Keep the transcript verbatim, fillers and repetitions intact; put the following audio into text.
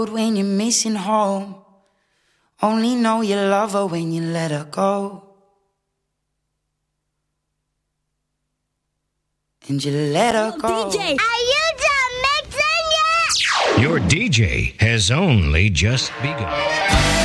When you're missing home, only know you love her when you let her go. And you let her go. D J, are you done mixing yet? Your D J has only just begun.